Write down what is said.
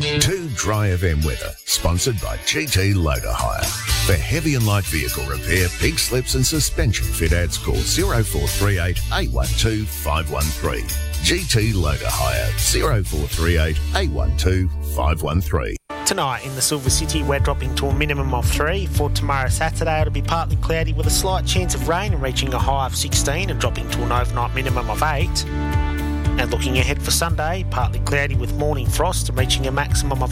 2 Dry FM weather, sponsored by GT Loader Hire. For heavy and light vehicle repair, pig slips and suspension fit-outs, call 0438 812 513. GT Loader Hire, 0438 812 513. Tonight in the Silver City, we're dropping to a minimum of 3. For tomorrow, Saturday, it'll be partly cloudy with a slight chance of rain and reaching a high of 16 and dropping to an overnight minimum of 8. And looking ahead for Sunday, partly cloudy with morning frost and reaching a maximum of